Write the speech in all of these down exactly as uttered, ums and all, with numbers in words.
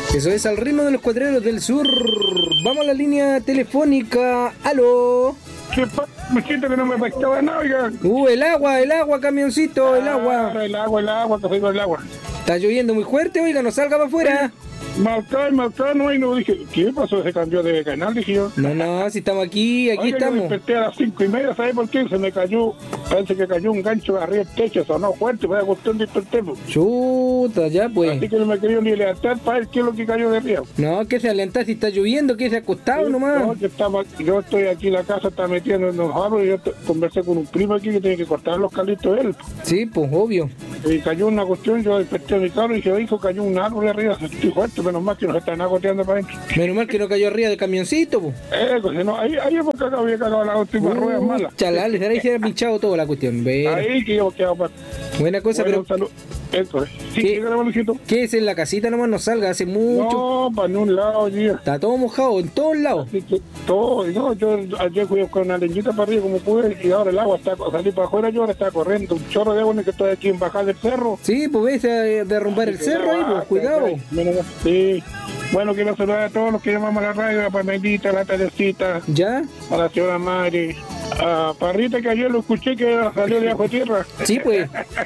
Eso es Al ritmo de los cuatreros del sur. Vamos a la línea telefónica. ¡Aló! ¿Qué pasa? Me siento que no me afectaba nada, oiga. Uh, el agua, el agua, camioncito, el agua. Ah, el agua, el agua, que soy con el agua. Está lloviendo muy fuerte, oiga, no salga para afuera. Marcá, marcá, no, y no dije, ¿qué pasó? Se cambió de canal, dije yo. No, no, si estamos aquí, aquí Oiga, estamos. Yo me desperté a las cinco y media, ¿sabes por qué? Se me cayó, parece que cayó un gancho arriba del techo, sonó fuerte, fue a cuestión de desperté. Chuta, ya pues. Así que no me quería ni levantar para ver qué es lo que cayó de arriba. No, que se alentar si está lloviendo, que se ha acostado Sí, nomás. No, yo, estaba, yo estoy aquí en la casa, está metiendo en los árboles, y yo t- conversé con un primo aquí que tiene que cortar los calitos de él. Sí, pues obvio. Y cayó una cuestión, yo desperté a mi carro y dije, hijo, cayó un árbol arriba, estoy fuerte, menos mal que nos están agoteando para adentro. Menos mal que no cayó arriba del camioncito, pues. Eh, pues, no, ahí, ahí porque acá había cagado las últimas Uh, ruedas malas. Chalales, ahí se ha pinchado toda la cuestión. Bueno, Ahí que yo quedaba para... buena cosa, Bueno, pero salud. Eso es. Sí, ¿Qué? dígame, Luisito. ¿qué es en la casita nomás? No salga, hace mucho. No, para ningún lado, tío. Está todo mojado en todos lados. Así que todo, no, yo ayer fui con una leñita para arriba como pude y ahora el agua está, salí para afuera, yo ahora está corriendo un chorro de agua en el que estoy aquí en bajar del cerro. Sí, pues ves a derrumbar el cerro ahí, pues cuidado. Sí. Bueno, quiero saludar a todos los que llamamos a la radio, a Pamelita, a la Teresita, ¿Ya? a la señora Mari, a Parrita, que ayer lo escuché que salió de bajo tierra. Sí, pues.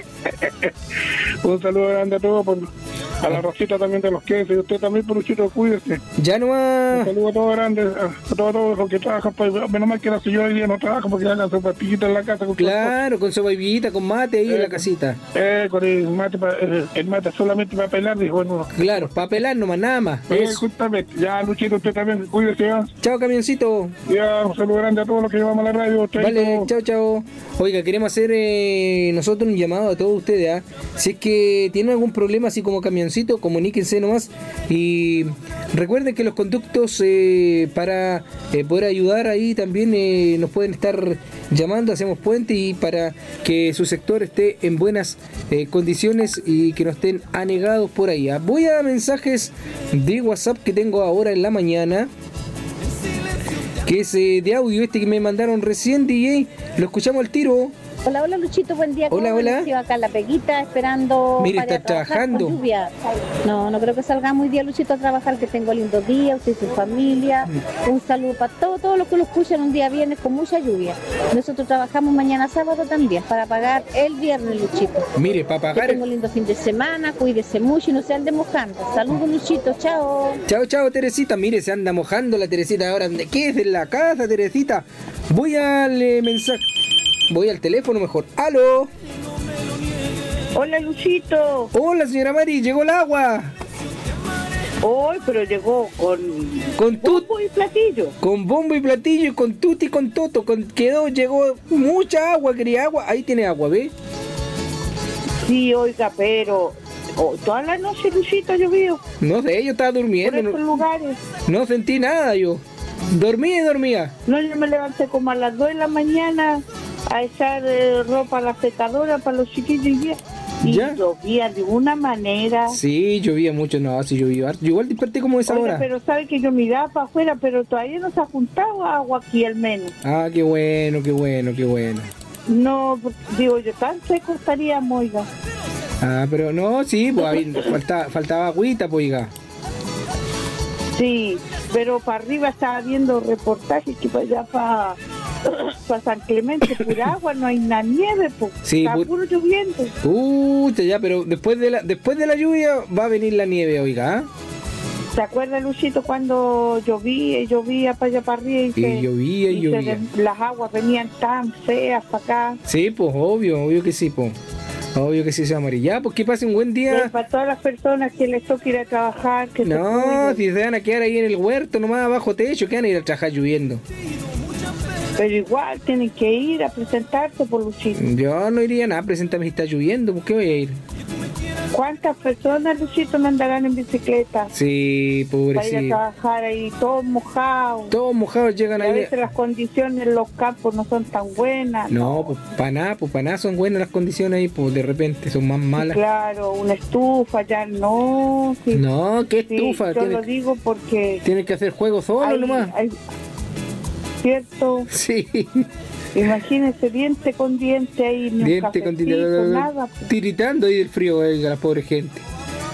Un saludo grande a todos, por, a la Rosita también de los quesos, y usted también, Peruchito, cuídese. Ya Un nomás. saludo a todos grandes, a todos, todos los que trabajan, pues, menos mal que la señora hoy día no trabaja porque hagan su pastillita en la casa. Con Claro, con su baibita, con mate ahí en la Eh, casita. Eh, con el mate, pa- el, el mate solamente para pelar, dijo, bueno, Claro, para pelar nomás, nada más. eh, Eso. justamente, ya Luchito, usted también, cuídese, ya. Chao, camioncito. Ya, un saludo grande a todos los que llevamos a la radio. Chaito. Vale, chao, chao. Oiga, queremos hacer eh, nosotros un llamado a todos ustedes. ¿ah? Si es que tienen algún problema así como camioncito, comuníquense nomás. Y recuerden que los conductos eh, para eh, poder ayudar ahí también eh, nos pueden estar llamando, hacemos puente y para que su sector esté en buenas eh, condiciones y que no estén anegados por ahí. ¿ah? Voy a mensajes de WhatsApp que tengo ahora en la mañana, que es eh, de audio este que me mandaron recién, D J. Lo escuchamos al tiro. Hola, hola Luchito, buen día. Hola, ¿Cómo hola. amaneció acá en la peguita esperando Mire, para está trabajar trabajando. con lluvia. No, no creo que salga muy día Luchito a trabajar, que tengo lindo día, usted y su familia. Un saludo para todos, todos los que lo escuchan un día viernes con mucha lluvia. Nosotros trabajamos mañana sábado también para pagar el viernes, Luchito. Mire, para Que pagar. tenga un lindo fin de semana, cuídese mucho y no se ande mojando. Saludos Luchito, chao. Chao, chao, Teresita. Mire, se anda mojando la Teresita ahora. ¿De qué es? ¿En la casa, Teresita? Voy al eh, mensaje. Voy al teléfono mejor. ¡Aló! Hola Luchito. Hola, señora Mari. Llegó el agua. Hoy, pero llegó con Con tut, bombo y platillo. con bombo y platillo y con tuti y con toto. Con, quedó, llegó mucha agua, quería agua. Ahí tiene agua, ¿ve? Sí, oiga, pero oh, toda la noche Luchito llovió No sé, yo estaba por durmiendo. estos No, lugares. no sentí nada yo. Dormía y dormía. No, yo me levanté como a las dos de la mañana a echar eh, ropa a la secadora para los chiquillos y bien. Y ¿Ya? llovía de una manera. Sí, llovía mucho. No, sí llovía harto. Yo igual desperté como esa Oiga, hora. pero sabe que yo miraba para afuera, pero todavía no se ha juntado agua aquí al menos. Ah, qué bueno, qué bueno, qué bueno. No, digo yo, tan seco estaríamos, oiga. Ah, pero no, sí, pues había- faltaba, faltaba agüita, pues, oiga. Sí, pero para arriba estaba viendo reportajes que para allá para, para San Clemente, pura agua, no hay nada nieve, pues. Sí, Está pu- puro lloviendo. Uh, ya, pero después de la después de la lluvia va a venir la nieve, oiga. ¿ah? ¿Te acuerdas, Luchito, cuando llovía y llovía para allá para arriba y, Y se- llovía y y se llovía. des- las aguas venían tan feas para acá? Sí, pues, obvio, obvio que sí, pues. Obvio que sí, se amarilla. Ya, pues que pasen un buen Y día. para todas las personas que les toca ir a trabajar, que se No, cuiden. si se van a quedar ahí en el huerto, nomás bajo techo, que van a ir a trabajar lloviendo. Pero igual tienen que ir a presentarse por Luchito. Yo no iría nada, preséntame si está lloviendo, ¿por qué voy a ir? ¿Cuántas personas, Luchito, no andarán en bicicleta? Sí, Para ir a pobrecito. trabajar ahí todos mojados. Todos mojados llegan Y a ahí. veces las condiciones en los campos no son tan buenas. No, pues para nada, pues para nada son buenas las condiciones ahí, pues de repente son más malas. Claro, una estufa ya no. Sí, No, qué sí, estufa, yo tiene, lo digo porque tiene que hacer juego solo hay, nomás. hay- cierto, Sí, imagínese diente con diente ahí, ni un diente con cafecito, tira- nada. pues. tiritando ahí del frío, oiga, la pobre gente.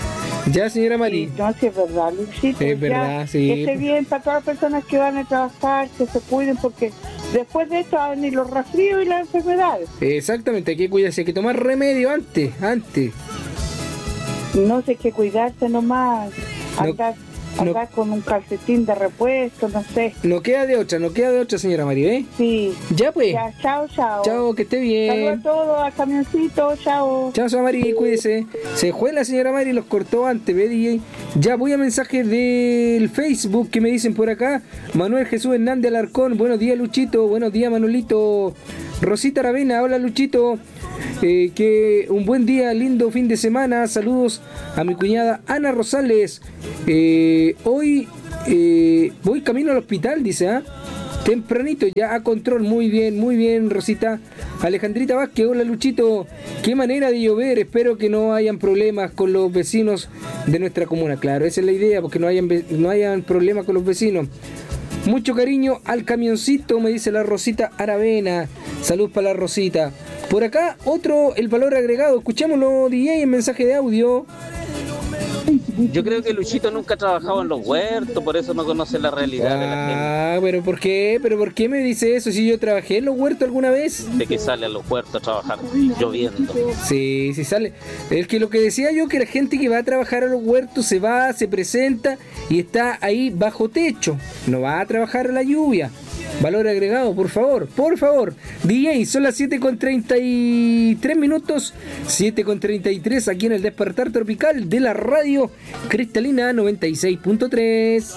Ya, señora Sí, Mari. no, sí, es verdad, Luisito. Es ya, verdad, sí. Que esté bien para todas las personas que van a trabajar, que se cuiden, porque después de esto van a venir los resfríos y las enfermedades. Exactamente, hay que cuidarse, hay que tomar remedio antes, antes. No sé, qué cuidarse nomás, No, andar, no. andar con un calcetín de repuesto, no sé. No queda de otra, no queda de otra, señora Mari, ¿eh? Sí. Ya pues. Ya, chao, chao. Chao, que esté Saludos bien. a todos, al camioncito, chao. Chao, señora Mari, cuídese. Se fue la señora Mari, los cortó antes, ve, D J. Ya voy a mensajes del Facebook que me dicen por acá. Manuel Jesús Hernández Alarcón, buenos días, Luchito. Buenos días, Manolito. Rosita Aravena, hola, Luchito. Eh, que un buen día, lindo fin de semana. Saludos a mi cuñada Ana Rosales. Eh, hoy eh, voy camino al hospital, dice, ¿ah? Tempranito, ya a control, muy bien, muy bien, Rosita. Alejandrita Vázquez, hola Luchito, qué manera de llover, espero que no hayan problemas con los vecinos de nuestra comuna. Claro, esa es la idea, porque no hayan, no hayan problemas con los vecinos. Mucho cariño al camioncito, me dice la Rosita Aravena. Salud para la Rosita. Por acá, otro, el valor agregado, escuchémoslo, D J, en mensaje de audio. Yo creo que Luchito nunca ha trabajado en los huertos, por eso no conoce la realidad de la gente. Ah, pero ¿por qué? ¿Pero por qué me dice eso si yo trabajé en los huertos alguna vez? De que sale a los huertos a trabajar lloviendo. Sí, sí sale. Es que lo que decía yo, que la gente que va a trabajar a los huertos se va, se presenta y está ahí bajo techo. No va a trabajar a la lluvia. Valor agregado, por favor, por favor. D J, son las siete con treinta y tres minutos, siete con treinta y tres aquí en el Despertar Tropical de la radio Cristalina noventa y seis punto tres.